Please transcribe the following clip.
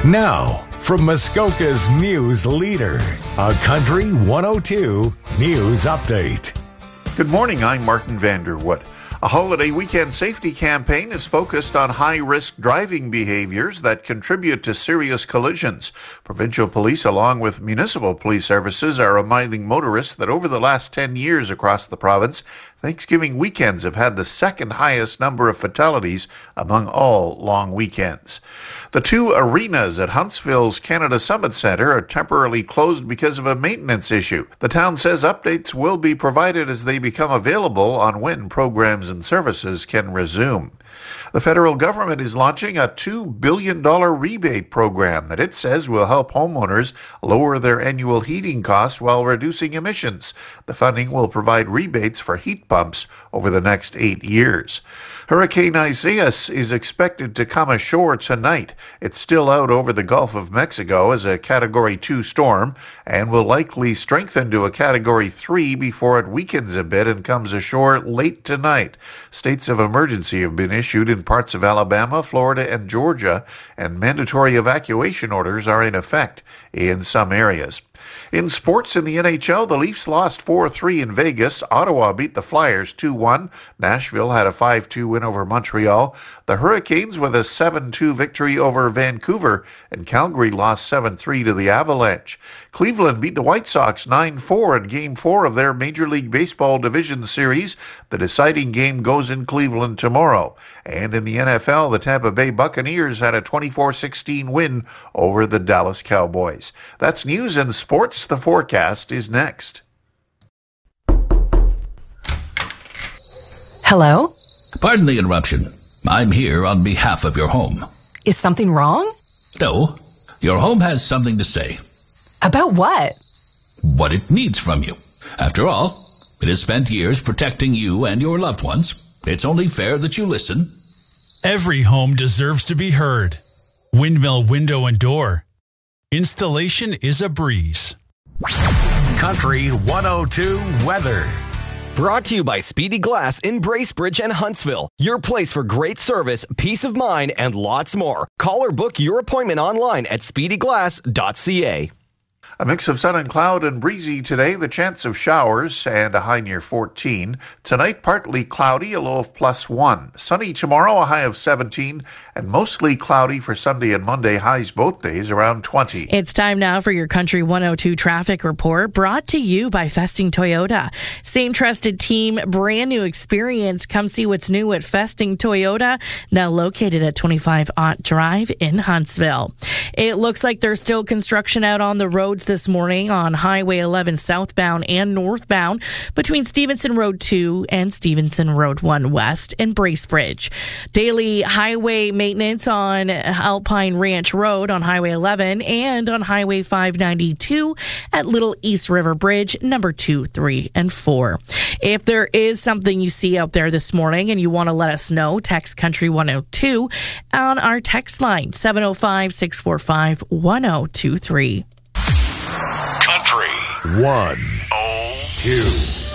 Now, from Muskoka's news leader, a Country 102 News Update. Good morning, I'm Martin Vanderwood. A holiday weekend safety campaign is focused on high-risk driving behaviors that contribute to serious collisions. Provincial police, along with municipal police services, are reminding motorists that over the last 10 years across the province, Thanksgiving weekends have had the second highest number of fatalities among all long weekends. The two arenas at Huntsville's Canada Summit Centre are temporarily closed because of a maintenance issue. The town says updates will be provided as they become available on when programs and services can resume. The federal government is launching a $2 billion rebate program that it says will help homeowners lower their annual heating costs while reducing emissions. The funding will provide rebates for heat pumps over the next 8 years. Hurricane Isaias is expected to come ashore tonight. It's still out over the Gulf of Mexico as a Category 2 storm and will likely strengthen to a Category 3 before it weakens a bit and comes ashore late tonight. States of emergency have been issued in parts of Alabama, Florida, and Georgia, and mandatory evacuation orders are in effect in some areas. In sports, in the NHL, the Leafs lost 4-3 in Vegas. Ottawa beat the Flyers 2-1. Nashville had a 5-2 win over Montreal. The Hurricanes with a 7-2 victory over Vancouver, and Calgary lost 7-3 to the Avalanche. Cleveland beat the White Sox 9-4 in Game 4 of their Major League Baseball Division Series. The deciding game goes in Cleveland tomorrow. And in the NFL, the Tampa Bay Buccaneers had a 24-16 win over the Dallas Cowboys. That's news and sports. The forecast is next. Hello? Pardon the interruption. I'm here on behalf of your home. Is something wrong? No. Your home has something to say. About what? What it needs from you. After all, it has spent years protecting you and your loved ones. It's only fair that you listen. Every home deserves to be heard. Windmill Window and Door. Installation is a breeze. Country 102 weather. Brought to you by Speedy Glass in Bracebridge and Huntsville. Your place for great service, peace of mind, and lots more. Call or book your appointment online at speedyglass.ca. A mix of sun and cloud and breezy today, the chance of showers and a high near 14. Tonight, partly cloudy, a low of +1. Sunny tomorrow, a high of 17. And mostly cloudy for Sunday and Monday, highs both days around 20. It's time now for your Country 102 traffic report, brought to you by Festing Toyota. Same trusted team, brand new experience. Come see what's new at Festing Toyota, now located at 25 Ott Drive in Huntsville. It looks like there's still construction out on the roads this morning on Highway 11 southbound and northbound between Stevenson Road 2 and Stevenson Road 1 West in Bracebridge. Daily highway maintenance on Alpine Ranch Road on Highway 11 and on Highway 592 at Little East River Bridge number 2, 3, and 4. If there is something you see out there this morning and you want to let us know, text Country 102 on our text line 705-645-1023. Country 102.